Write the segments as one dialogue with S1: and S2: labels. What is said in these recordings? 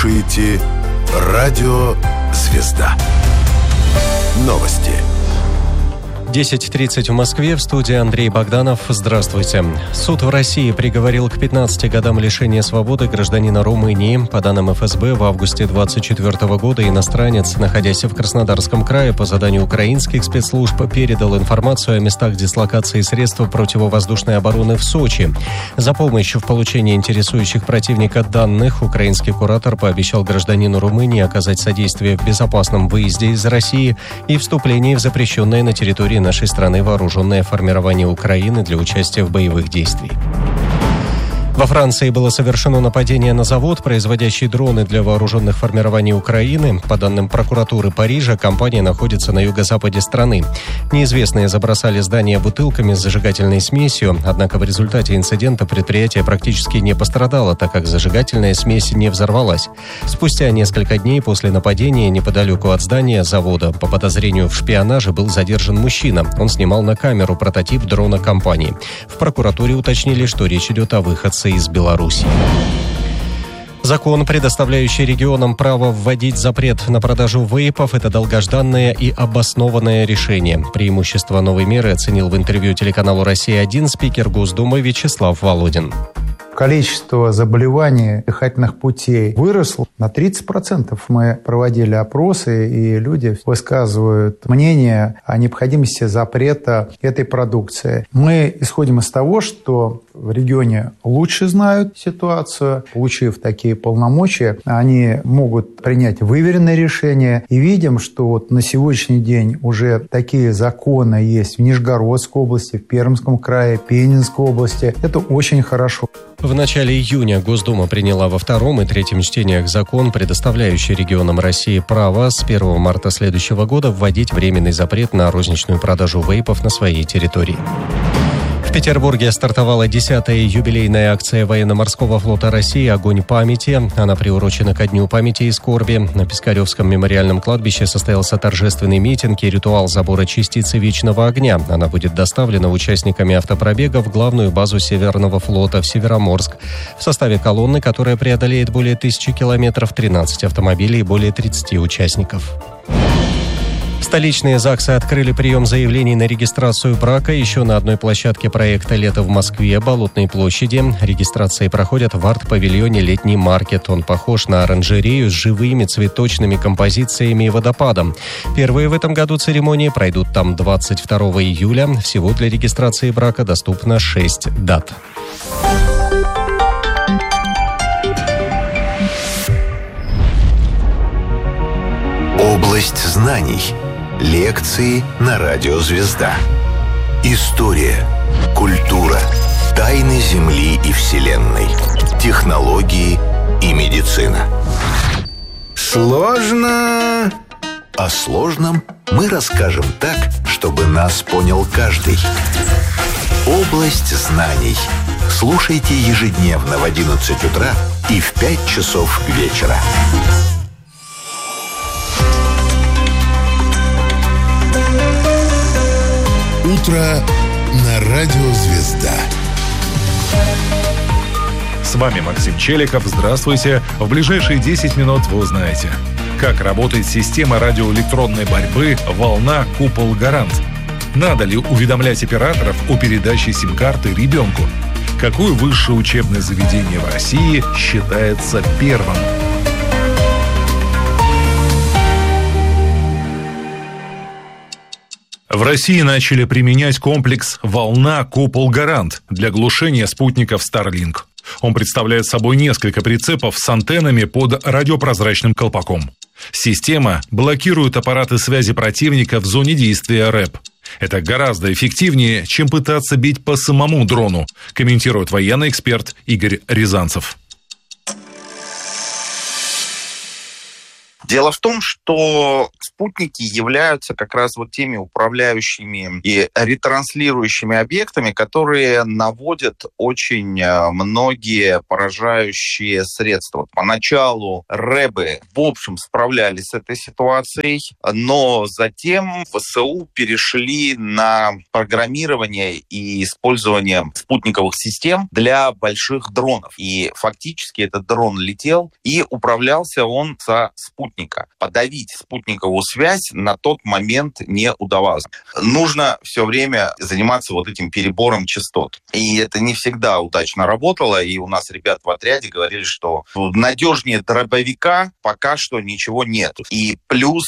S1: слушаете Радио «Звезда». Новости.
S2: 10:30 в Москве. В студии Андрей Богданов. Здравствуйте. Суд в России приговорил к 15 годам лишения свободы гражданина Румынии. По данным ФСБ, в августе 2024 года иностранец, находясь в Краснодарском крае, по заданию украинских спецслужб передал информацию о местах дислокации средств противовоздушной обороны в Сочи. За помощь в получении интересующих противника данных украинский куратор пообещал гражданину Румынии оказать содействие в безопасном выезде из России и вступлении в запрещенное на территории нашей страны вооруженное формирование Украины для участия в боевых действиях. Во Франции было совершено нападение на завод, производящий дроны для вооруженных формирований Украины. По данным прокуратуры Парижа, компания находится на юго-западе страны. Неизвестные забросали здание бутылками с зажигательной смесью, однако в результате инцидента предприятие практически не пострадало, так как зажигательная смесь не взорвалась. Спустя несколько дней после нападения неподалеку от здания завода по подозрению в шпионаже был задержан мужчина. Он снимал на камеру прототип дрона компании. В прокуратуре уточнили, что речь идет о выходце из Беларуси. Закон, предоставляющий регионам право вводить запрет на продажу вейпов, это долгожданное и обоснованное решение. Преимущество новой меры оценил в интервью телеканалу «Россия-1» спикер Госдумы Вячеслав Володин.
S3: Количество заболеваний дыхательных путей выросло на 30%. Мы проводили опросы, и люди высказывают мнение о необходимости запрета этой продукции. Мы исходим из того, что в регионе лучше знают ситуацию. Получив такие полномочия, они могут принять выверенное решение. И видим, что вот на сегодняшний день уже такие законы есть в Нижегородской области, в Пермском крае, Пензенской области. Это очень хорошо.
S2: В начале июня Госдума приняла во втором и третьем чтениях закон, предоставляющий регионам России право с 1 марта следующего года вводить временный запрет на розничную продажу вейпов на своей территории. В Петербурге стартовала 10-я юбилейная акция военно-морского флота России «Огонь памяти». Она приурочена ко Дню памяти и скорби. На Пискаревском мемориальном кладбище состоялся торжественный митинг и ритуал забора частицы вечного огня. Она будет доставлена участниками автопробега в главную базу Северного флота в Североморск. В составе колонны, которая преодолеет более 1000 километров, 13 автомобилей и более 30 участников. Столичные ЗАГСы открыли прием заявлений на регистрацию брака еще на одной площадке проекта «Лето в Москве» Болотной площади. Регистрации проходят в арт-павильоне «Летний маркет». Он похож на оранжерею с живыми цветочными композициями и водопадом. Первые в этом году церемонии пройдут там 22 июля. Всего для регистрации брака доступно 6 дат.
S1: Область знаний. Лекции на Радио «Звезда». История, культура, тайны Земли и Вселенной, технологии и медицина. Сложно. О сложном мы расскажем так, чтобы нас понял каждый. Область знаний. Слушайте ежедневно в 11 утра и в 5 часов вечера. Утро на Радио «Звезда».
S4: С вами Максим Челиков. Здравствуйте. В ближайшие 10 минут вы узнаете, как работает система радиоэлектронной борьбы «Волна. Купол. Гарант». Надо ли уведомлять операторов о передаче сим-карты ребенку? Какое высшее учебное заведение в России считается первым? В России начали применять комплекс «Волна. Купол. Гарант» для глушения спутников Starlink. Он представляет собой несколько прицепов с антеннами под радиопрозрачным колпаком. Система блокирует аппараты связи противника в зоне действия РЭП. Это гораздо эффективнее, чем пытаться бить по самому дрону, комментирует военный эксперт Игорь Рязанцев.
S5: Дело в том, что спутники являются как раз вот теми управляющими и ретранслирующими объектами, которые наводят очень многие поражающие средства. Поначалу рэбы, в общем, справлялись с этой ситуацией, но затем ВСУ перешли на программирование и использование спутниковых систем для больших дронов. И фактически этот дрон летел, и управлялся он со спутника. Подавить спутниковую связь на тот момент не удавалось. Нужно все время заниматься вот этим перебором частот. И это не всегда удачно работало, и у нас ребят в отряде говорили, что надежнее дробовика пока что ничего нет. И плюс,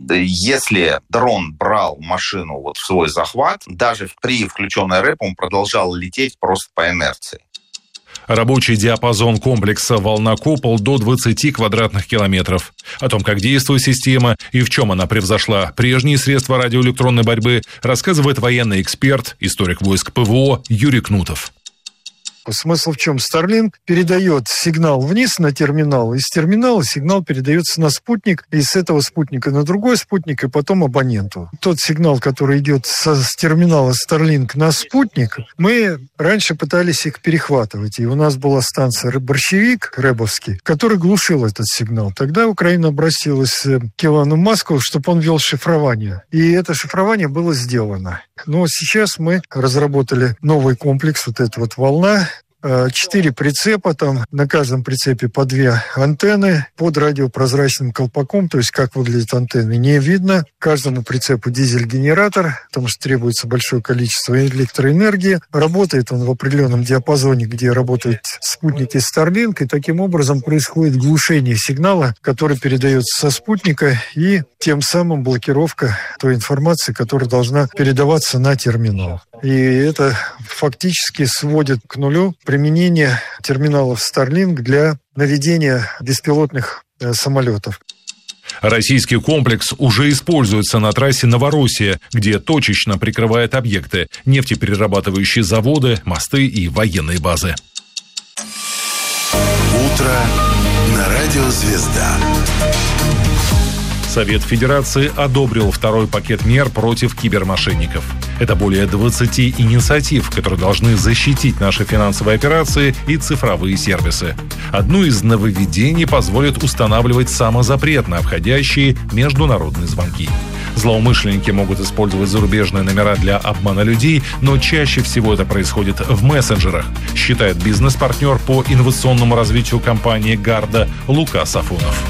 S5: если дрон брал машину вот в свой захват, даже при включенной рэп он продолжал лететь просто по инерции.
S4: Рабочий диапазон комплекса «Волна-Купол» до 20 квадратных километров. О том, как действует система и в чем она превзошла прежние средства радиоэлектронной борьбы, рассказывает военный эксперт, историк войск ПВО Юрий Кнутов.
S6: Смысл в чем? Starlink передает сигнал вниз на терминал, из терминала сигнал передается на спутник, и с этого спутника на другой спутник, и потом абоненту. Тот сигнал, который идет с терминала Starlink на спутник, мы раньше пытались их перехватывать, и у нас была станция «Борщевик» рэбовский, который глушил этот сигнал. Тогда Украина обратилась к Илону Маску, чтобы он ввел шифрование, и это шифрование было сделано. Но сейчас мы разработали новый комплекс, вот эта вот «Волна», 4 прицепа, там на каждом прицепе по 2 антенны под радиопрозрачным колпаком, то есть как выглядят антенны, не видно. Каждому прицепу дизель-генератор, потому что требуется большое количество электроэнергии. Работает он в определенном диапазоне, где работают спутники Starlink, и таким образом происходит глушение сигнала, который передается со спутника, и тем самым блокировка той информации, которая должна передаваться на терминал. И это фактически сводит к нулю применение терминалов Starlink для наведения беспилотных самолетов.
S4: Российский комплекс уже используется на трассе Новороссия, где точечно прикрывает объекты, нефтеперерабатывающие заводы, мосты и военные базы.
S1: Утро на радио «Звезда».
S4: Совет Федерации одобрил второй пакет мер против кибермошенников. Это более 20 инициатив, которые должны защитить наши финансовые операции и цифровые сервисы. Одно из нововведений позволит устанавливать самозапрет на входящие международные звонки. Злоумышленники могут использовать зарубежные номера для обмана людей, но чаще всего это происходит в мессенджерах, считает бизнес-партнер по инновационному развитию компании «Гарда» Лука Сафонов.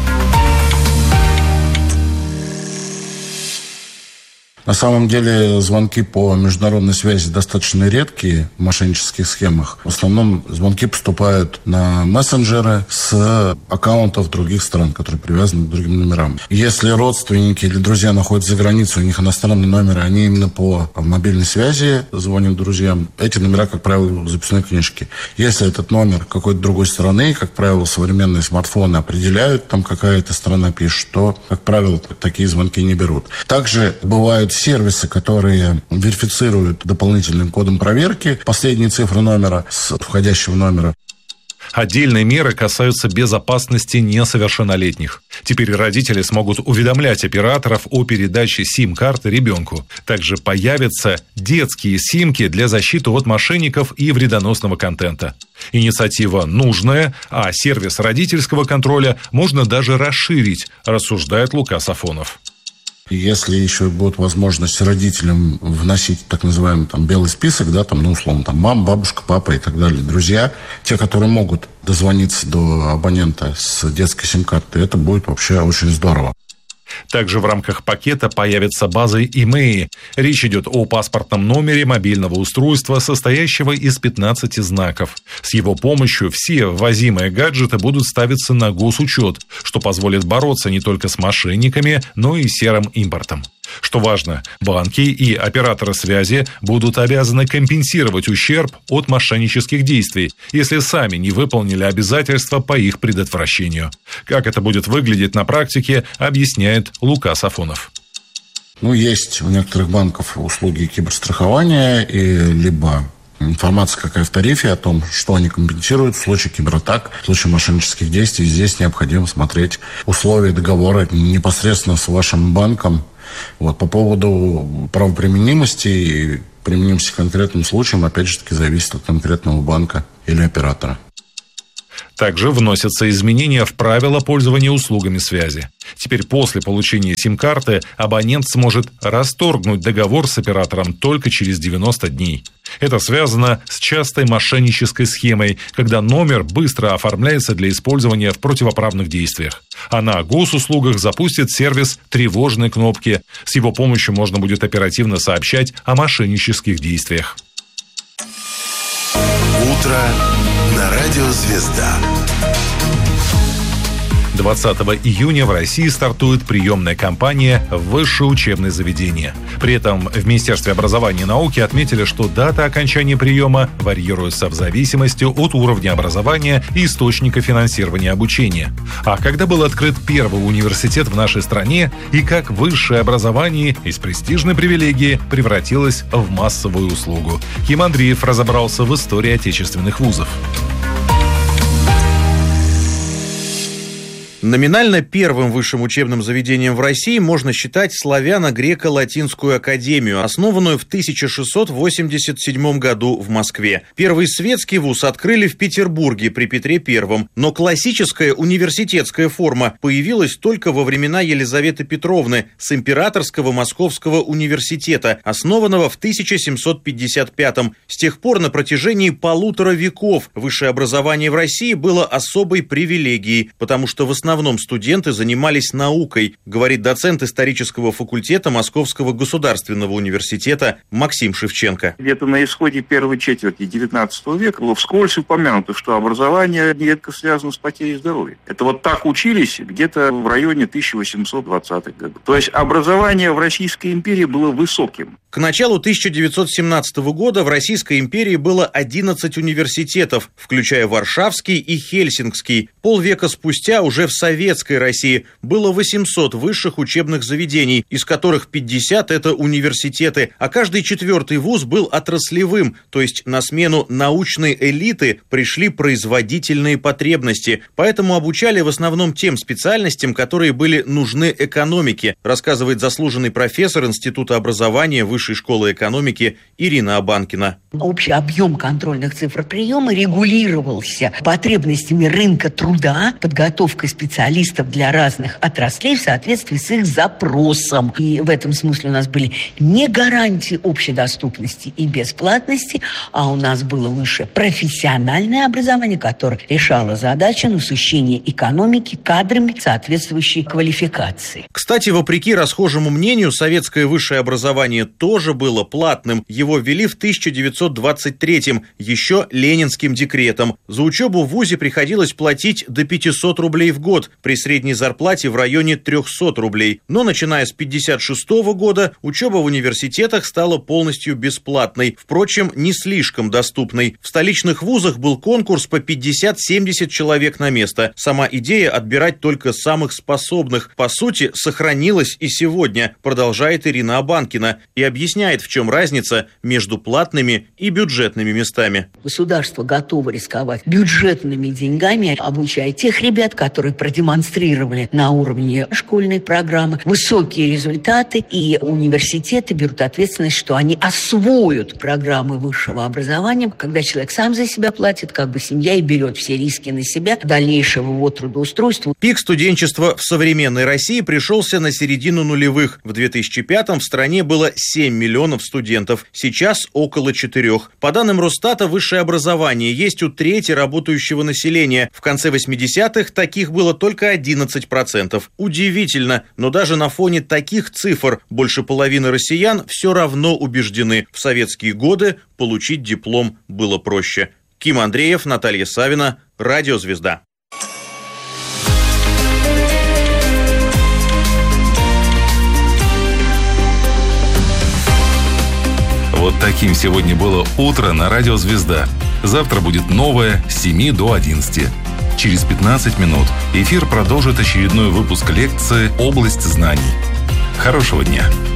S7: На самом деле звонки по международной связи достаточно редкие в мошеннических схемах. В основном звонки поступают на мессенджеры с аккаунтов других стран, которые привязаны к другим номерам. Если родственники или друзья находятся за границей, у них иностранные номеры, они именно по мобильной связи звонят друзьям. Эти номера, как правило, в записной книжке. Если этот номер какой-то другой страны, как правило, современные смартфоны определяют, там какая-то страна пишет, то, как правило, такие звонки не берут. Также бывают сервисы, которые верифицируют дополнительным кодом проверки последние цифры номера с входящего номера.
S4: Отдельные меры касаются безопасности несовершеннолетних. Теперь родители смогут уведомлять операторов о передаче сим-карты ребенку. Также появятся детские симки для защиты от мошенников и вредоносного контента. Инициатива нужная, а сервис родительского контроля можно даже расширить, рассуждает Лука Сафонов.
S7: Если еще будет возможность родителям вносить так называемый белый список, условно, мама, бабушка, папа и так далее, друзья, те, которые могут дозвониться до абонента с детской сим-картой, это будет вообще очень здорово.
S4: Также в рамках пакета появятся базы ИМЭИ. Речь идет о паспортном номере мобильного устройства, состоящего из 15 знаков. С его помощью все ввозимые гаджеты будут ставиться на госучет, что позволит бороться не только с мошенниками, но и серым импортом. Что важно, банки и операторы связи будут обязаны компенсировать ущерб от мошеннических действий, если сами не выполнили обязательства по их предотвращению. Как это будет выглядеть на практике, объясняет Лука Сафонов.
S7: Есть у некоторых банков услуги киберстрахования, и либо информация какая в тарифе о том, что они компенсируют в случае кибератак, в случае мошеннических действий. Здесь необходимо смотреть условия договора непосредственно с вашим банком. По поводу правоприменимости и применимости к конкретным случаям, опять же таки, зависит от конкретного банка или оператора.
S4: Также вносятся изменения в правила пользования услугами связи. Теперь после получения сим-карты абонент сможет расторгнуть договор с оператором только через 90 дней. Это связано с частой мошеннической схемой, когда номер быстро оформляется для использования в противоправных действиях. А на госуслугах запустит сервис тревожной кнопки. С его помощью можно будет оперативно сообщать о мошеннических действиях.
S1: Утро на радио «Звезда».
S4: 20 июня в России стартует приемная кампания в высшее учебное заведение. При этом в Министерстве образования и науки отметили, что дата окончания приема варьируется в зависимости от уровня образования и источника финансирования обучения. А когда был открыт первый университет в нашей стране и как высшее образование из престижной привилегии превратилось в массовую услугу. Ким Андреев разобрался в истории отечественных вузов.
S8: Номинально первым высшим учебным заведением в России можно считать Славяно-Греко-Латинскую академию, основанную в 1687 году в Москве. Первый светский вуз открыли в Петербурге при Петре I, но классическая университетская форма появилась только во времена Елизаветы Петровны с Императорского Московского университета, основанного в 1755-м. С тех пор на протяжении 1,5 века высшее образование в России было особой привилегией, потому что в основном студенты занимались наукой, говорит доцент исторического факультета Московского государственного университета Максим Шевченко.
S9: Где-то на исходе первой четверти XIX века было вскользь упомянуто, что образование нередко связано с потерей здоровья. Это вот так учились где-то в районе 1820-х годов. То есть образование в Российской империи было высоким.
S8: К началу 1917 года в Российской империи было 11 университетов, включая Варшавский и Хельсинкский. Полвека спустя уже в Советской России было 800 высших учебных заведений, из которых 50 – это университеты, а каждый 4-й вуз был отраслевым, то есть на смену научной элиты пришли производительные потребности, поэтому обучали в основном тем специальностям, которые были нужны экономике, рассказывает заслуженный профессор Института образования Высшей школы экономики Ирина Абанкина.
S10: Общий объем контрольных цифр приема регулировался потребностями рынка труда, подготовкой специалистов для разных отраслей в соответствии с их запросом. И в этом смысле у нас были не гарантии общедоступности и бесплатности, а у нас было высшее профессиональное образование, которое решало задачи насыщения экономики кадрами соответствующей квалификации.
S8: Кстати, вопреки расхожему мнению, советское высшее образование тоже было платным. Его ввели в 1923-м, еще ленинским декретом. За учебу в вузе приходилось платить до 500 рублей в год, при средней зарплате в районе 300 рублей. Но начиная с 1956 года учеба в университетах стала полностью бесплатной, впрочем, не слишком доступной. В столичных вузах был конкурс по 50-70 человек на место. Сама идея отбирать только самых способных, по сути, сохранилась и сегодня, продолжает Ирина Абанкина, и объясняет, в чем разница между платными и бюджетными местами.
S10: Государство готово рисковать бюджетными деньгами, обучая тех ребят, которые продемонстрировали на уровне школьной программы высокие результаты, и университеты берут ответственность, что они освоят программы высшего образования. Когда человек сам за себя платит, как бы семья и берет все риски на себя дальнейшего его трудоустройства.
S8: Пик студенчества в современной России пришелся на середину нулевых. В 2005-м в стране было 7 миллионов студентов, сейчас около 4. По данным Росстата, высшее образование есть у трети работающего населения. В конце 80-х таких было только 11%. Удивительно, но даже на фоне таких цифр больше половины россиян все равно убеждены, в советские годы получить диплом было проще. Ким Андреев, Наталья Савина, Радио «Звезда».
S4: Вот таким сегодня было утро на Радио «Звезда». Завтра будет новое с 7 до 11. Через 15 минут эфир продолжит очередной выпуск лекции «Область знаний». Хорошего дня!